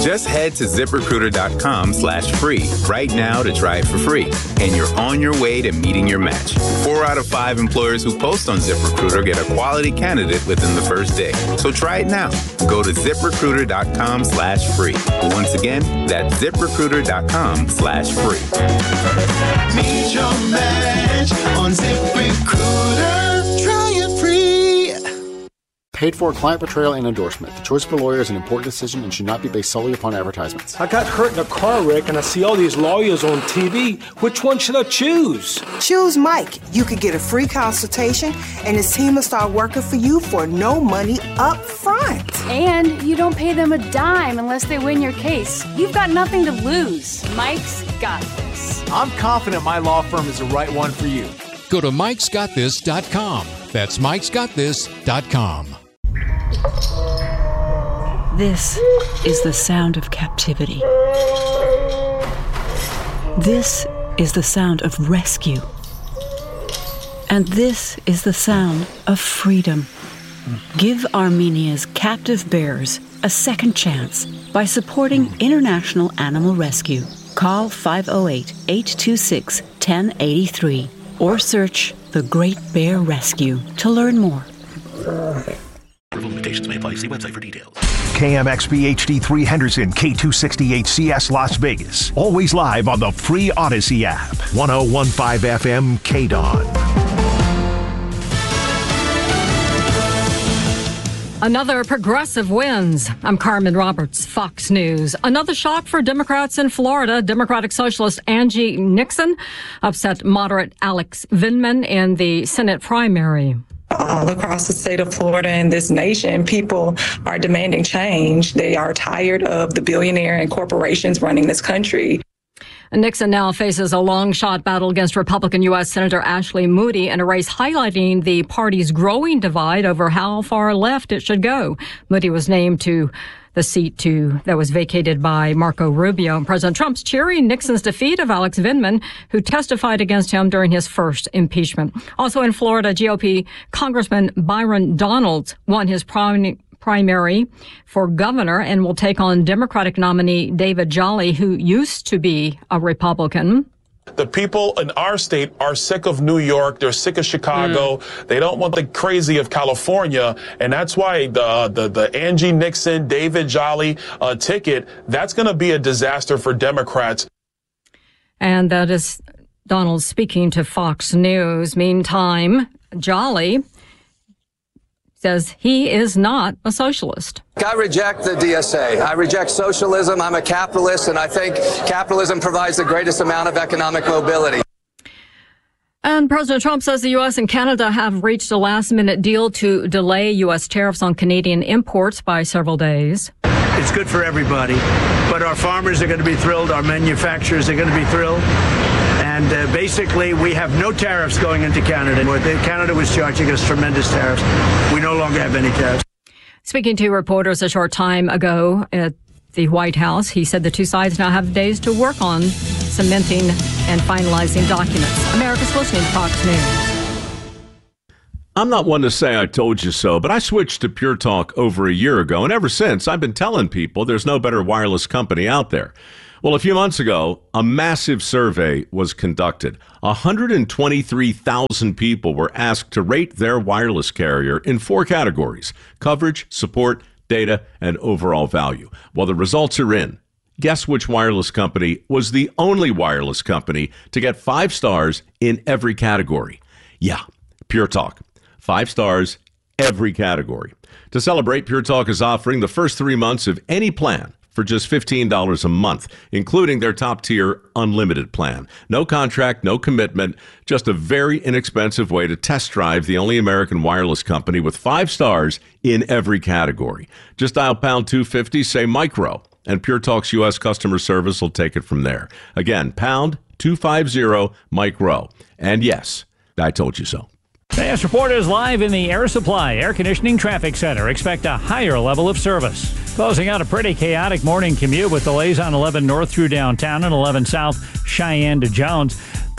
Just head to ZipRecruiter.com/free right now to try it for free. And you're on your way to meeting your match. 4 out of 5 employers who post on ZipRecruiter get a quality candidate within the first day. So try it now. Go to ZipRecruiter.com/free. Once again, that's ZipRecruiter.com/free. Meet your match on ZipRecruiter. Try it free. Paid for client portrayal and endorsement. The choice of a lawyer is an important decision and should not be based solely upon advertisements. I got hurt in a car wreck and I see all these lawyers on TV. Which one should I choose? Choose Mike. You could get a free consultation and his team will start working for you for no money up front. And you don't pay them a dime unless they win your case. You've got nothing to lose. Mike's got this. I'm confident my law firm is the right one for you. Go to mikesgotthis.com. That's mikesgotthis.com. This is the sound of captivity. This is the sound of rescue. And this is the sound of freedom. Give Armenia's captive bears a second chance by supporting International Animal Rescue. Call 508-826-1083 or search The Great Bear Rescue to learn more. Limitations may apply. See website for details. KMXB HD3 Henderson, K268CS Las Vegas. Always live on the free Odyssey app. 1015 FM KDON. Another progressive wins. I'm Carmen Roberts, Fox News. Another shock for Democrats in Florida. Democratic Socialist Angie Nixon upset moderate Alex Vindman in the Senate primary. All across the state of Florida and this nation, people are demanding change. They are tired of the billionaire and corporations running this country. Nixon now faces a long-shot battle against Republican U.S. Senator Ashley Moody in a race highlighting the party's growing divide over how far left it should go. Moody was named to the seat that was vacated by Marco Rubio. And President Trump's cheering Nixon's defeat of Alex Vindman, who testified against him during his first impeachment. Also in Florida, GOP Congressman Byron Donalds won his primary for governor and will take on Democratic nominee David Jolly, who used to be a Republican. The people in our state are sick of New York. They're sick of Chicago. They don't want the crazy of California. And that's why the Angie Nixon, David Jolly ticket, that's going to be a disaster for Democrats. And that is Donald speaking to Fox News. Meantime, Jolly says he is not a socialist. I reject the DSA. I reject socialism. I'm a capitalist, and I think capitalism provides the greatest amount of economic mobility. And President Trump says the U.S. and Canada have reached a last-minute deal to delay U.S. tariffs on Canadian imports by several days. It's good for everybody, but our farmers are going to be thrilled. Our manufacturers are going to be thrilled. And basically, we have no tariffs going into Canada. Canada was charging us tremendous tariffs. We no longer have any tariffs. Speaking to reporters a short time ago at the White House, he said the two sides now have days to work on cementing and finalizing documents. America's listening to Fox News. I'm not one to say I told you so, but I switched to Pure Talk over a year ago, and ever since, I've been telling people there's no better wireless company out there. Well, a few months ago, a massive survey was conducted. 123,000 people were asked to rate their wireless carrier in 4 categories: coverage, support, data, and overall value. Well, the results are in. Guess which wireless company was the only wireless company to get 5 stars in every category? Yeah, Pure Talk. 5 stars, every category. To celebrate, Pure Talk is offering the first 3 months of any plan for just $15 a month, including their top-tier unlimited plan. No contract, no commitment, just a very inexpensive way to test drive the only American wireless company with 5 stars in every category. Just dial pound 250, say micro, and Pure Talk's U.S. customer service will take it from there. Again, pound 250 micro. And yes, I told you so. AS Report is live in the Air Supply Air Conditioning Traffic Center. Expect a higher level of service. Closing out a pretty chaotic morning commute with delays on 11 north through downtown and 11 south Cheyenne to Jones.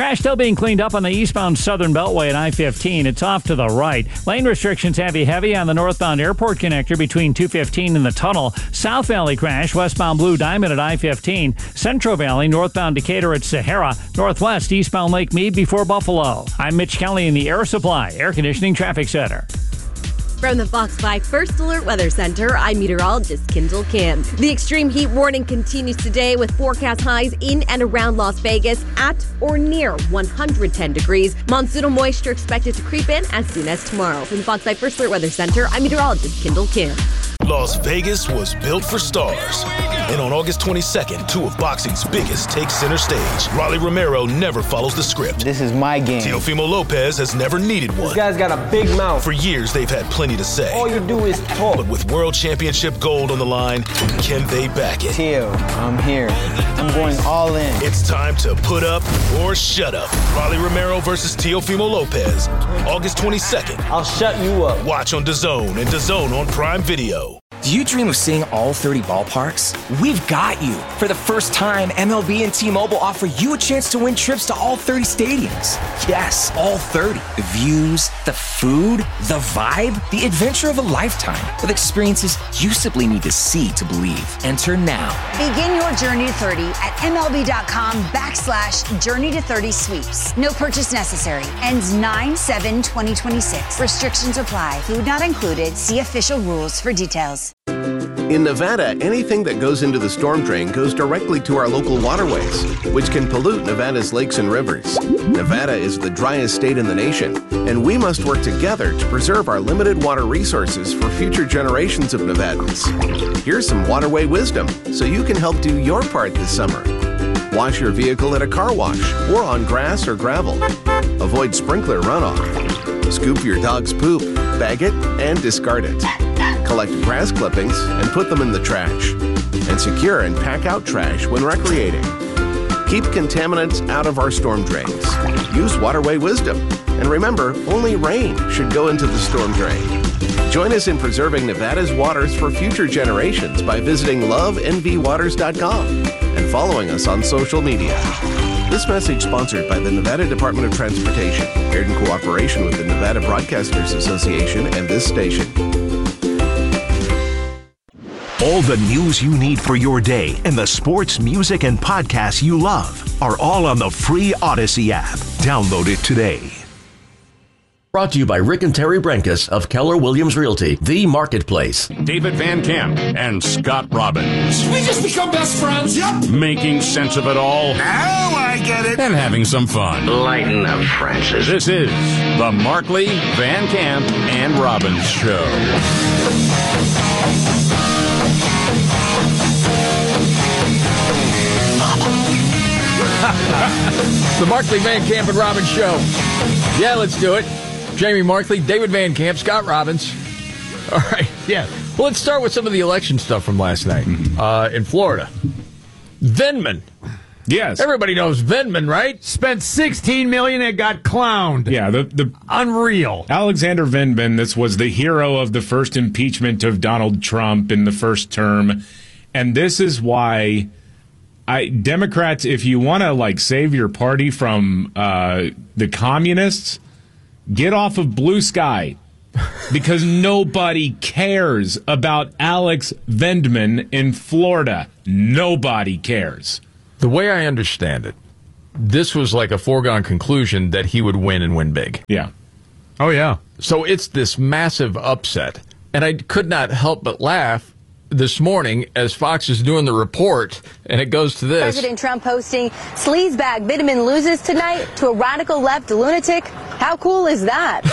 Crash still being cleaned up on the eastbound Southern Beltway at I-15. It's off to the right. Lane restrictions heavy on the northbound airport connector between 215 and the tunnel. South Valley crash, westbound Blue Diamond at I-15. Central Valley, northbound Decatur at Sahara. Northwest, eastbound Lake Mead before Buffalo. I'm Mitch Kelly in the Air Supply Air Conditioning Traffic Center. From the Fox 5 First Alert Weather Center, I'm meteorologist Kendall Kim. The extreme heat warning continues today with forecast highs in and around Las Vegas at or near 110 degrees. Monsoonal moisture expected to creep in as soon as tomorrow. From the Fox 5 First Alert Weather Center, I'm meteorologist Kendall Kim. Las Vegas was built for stars. And on August 22nd, two of boxing's biggest take center stage. Rolly Romero never follows the script. This is my game. Teofimo Lopez has never needed one. This guy's got a big mouth. For years, they've had plenty to say. All you do is talk. But with World Championship gold on the line, can they back it? Teo, I'm here. I'm going all in. It's time to put up or shut up. Rolly Romero versus Teofimo Lopez. August 22nd. I'll shut you up. Watch on DAZN and DAZN on Prime Video. Do you dream of seeing all 30 ballparks? We've got you. For the first time, MLB and T-Mobile offer you a chance to win trips to all 30 stadiums. Yes, all 30. The views, the food, the vibe, the adventure of a lifetime. With experiences you simply need to see to believe. Enter now. Begin your journey to 30 at MLB.com/Journey to 30 Sweeps. No purchase necessary. Ends 9/7/2026. Restrictions apply. Food not included. See official rules for details. In Nevada, anything that goes into the storm drain goes directly to our local waterways, which can pollute Nevada's lakes and rivers. Nevada is the driest state in the nation, and we must work together to preserve our limited water resources for future generations of Nevadans. Here's some waterway wisdom so you can help do your part this summer. Wash your vehicle at a car wash or on grass or gravel. Avoid sprinkler runoff. Scoop your dog's poop, bag it, and discard it. Collect grass clippings and put them in the trash. And secure and pack out trash when recreating. Keep contaminants out of our storm drains. Use waterway wisdom. And remember, only rain should go into the storm drain. Join us in preserving Nevada's waters for future generations by visiting lovenvwaters.com and following us on social media. This message sponsored by the Nevada Department of Transportation, aired in cooperation with the Nevada Broadcasters Association and this station. All the news you need for your day and the sports, music, and podcasts you love are all on the free Odyssey app. Download it today. Brought to you by Rick and Terry Brenkus of Keller Williams Realty, the marketplace. David Van Camp and Scott Robbins. We just become best friends. Yep. Making sense of it all. Now I get it. And having some fun. Lighten up, Francis. This is the Markley, Van Camp, and Robbins Show. The Markley, Van Camp, and Robbins Show. Yeah, let's do it. Jamie Markley, David Van Camp, Scott Robbins. All right, yeah. Well, let's start with some of the election stuff from last night in Florida. Vindman. Yes. Everybody knows Vindman, right? Spent $16 million and got clowned. Yeah, the unreal. Alexander Vindman, this was the hero of the first impeachment of Donald Trump in the first term. And this is why Democrats, if you want to save your party from the communists, get off of Blue Sky, because nobody cares about Alex Vindman in Florida. Nobody cares. The way I understand it, this was like a foregone conclusion that he would win and win big. Yeah. Oh, yeah. So it's this massive upset. And I could not help but laugh this morning as Fox is doing the report, and it goes to this. President Trump posting, sleazebag Vindman loses tonight to a radical left lunatic. How cool is that?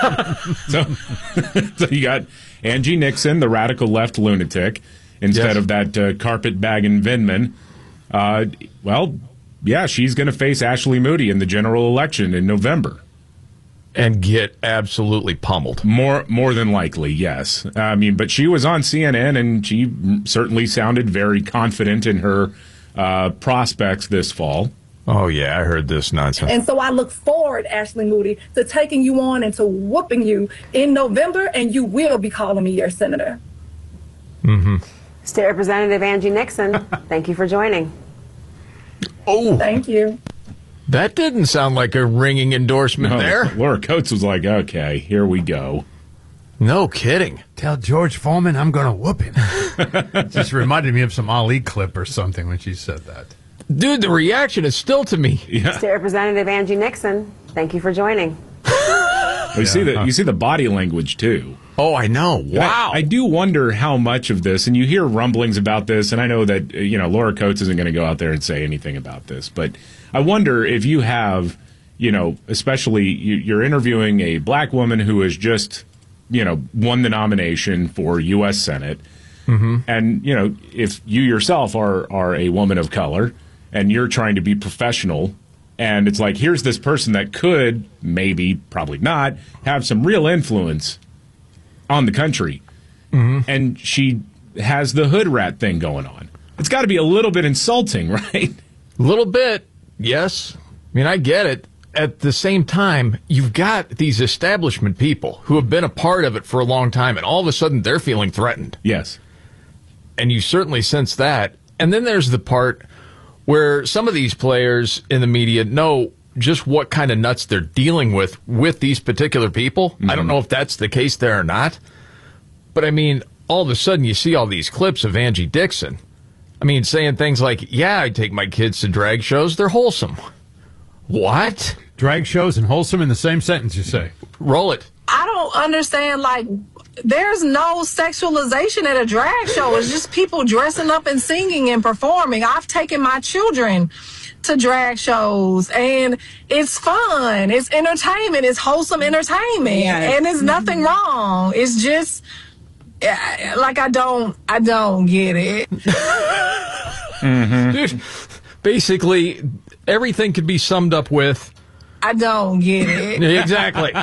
So you got Angie Nixon, the radical left lunatic, instead of that carpetbagging Vindman. Well, yeah, she's going to face Ashley Moody in the general election in November. And get absolutely pummeled. More than likely, yes. I mean, but she was on CNN, and she certainly sounded very confident in her prospects this fall. Oh, yeah, I heard this nonsense. And so I look forward, Ashley Moody, to taking you on and to whooping you in November, and you will be calling me your senator. Mm-hmm. State Representative Angie Nixon, thank you for joining. Oh. Thank you. That didn't sound like a ringing endorsement there. Laura Coates was like, okay, here we go. No kidding. Tell George Foreman I'm going to whoop him. It just reminded me of some Ali clip or something when she said that. Dude, the reaction is still to me. State Representative Angie Nixon, thank you for joining. You see the body language, too. Oh, I know. Wow. I do wonder how much of this, and you hear rumblings about this, and I know that, Laura Coates isn't going to go out there and say anything about this, but I wonder if you have, especially you're interviewing a black woman who has just, won the nomination for U.S. Senate, and, if you yourself are a woman of color, and you're trying to be professional, and it's like, here's this person that could, maybe, probably not, have some real influence on the country, and she has the hood rat thing going on. It's got to be a little bit insulting, right? A little bit, yes. I mean, I get it. At the same time, you've got these establishment people who have been a part of it for a long time, and all of a sudden they're feeling threatened. Yes. And you certainly sense that. And then there's the part where some of these players in the media know just what kind of nuts they're dealing with these particular people. I don't know if that's the case there or not. But, I mean, all of a sudden you see all these clips of Angie Dixon. I mean, saying things like, yeah, I take my kids to drag shows. They're wholesome. What? Drag shows and wholesome in the same sentence, you say? Roll it. I don't understand, there's no sexualization at a drag show. It's just people dressing up and singing and performing. I've taken my children to drag shows, and it's fun. It's entertainment. It's wholesome entertainment, and it's nothing wrong. It's just, I don't get it. Dude, basically, everything could be summed up with, I don't get it. Exactly.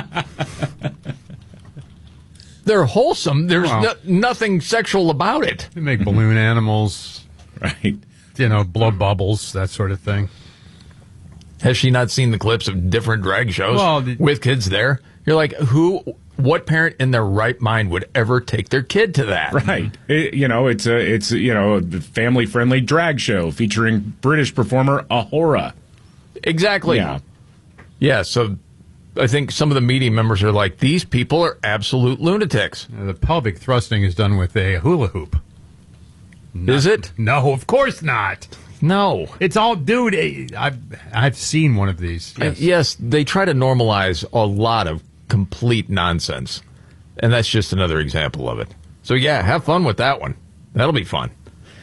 They're wholesome. There's nothing sexual about it. They make balloon animals. Right. Blow bubbles, that sort of thing. Has she not seen the clips of different drag shows with kids there? You're like, what parent in their right mind would ever take their kid to that? Right. It's a family-friendly drag show featuring British performer Ahura. Exactly. Yeah, so I think some of the media members are like, these people are absolute lunatics. The pelvic thrusting is done with a hula hoop. Is it? No, of course not. No. It's all, dude, I've seen one of these. Yes, they try to normalize a lot of complete nonsense. And that's just another example of it. So, yeah, have fun with that one. That'll be fun.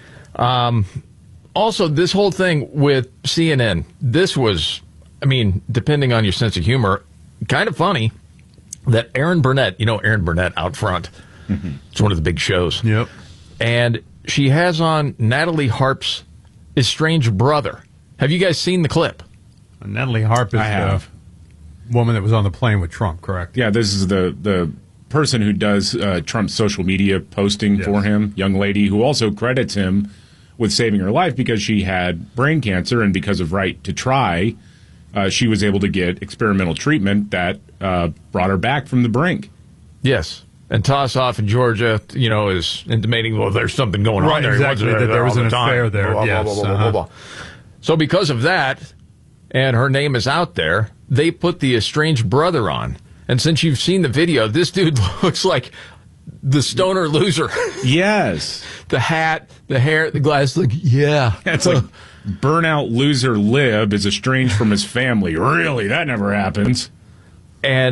Also, this whole thing with CNN, this was, depending on your sense of humor, kind of funny that Erin Burnett, Erin Burnett out front. It's one of the big shows. Yep. And she has on Natalie Harp's estranged brother. Have you guys seen the clip? Natalie Harp is the woman that was on the plane with Trump, correct? Yeah, this is the person who does Trump's social media posting for him, young lady who also credits him with saving her life because she had brain cancer, and because of Right to Try, she was able to get experimental treatment that brought her back from the brink. Yes. And Tossoff in Georgia, is intimating, well, there's something going on there. Exactly, that there was an affair there. So because of that, and her name is out there, they put the estranged brother on. And since you've seen the video, this dude looks like the stoner loser. Yes. The hat, the hair, the glasses. It's like burnout loser Lib is estranged from his family. Really? That never happens. And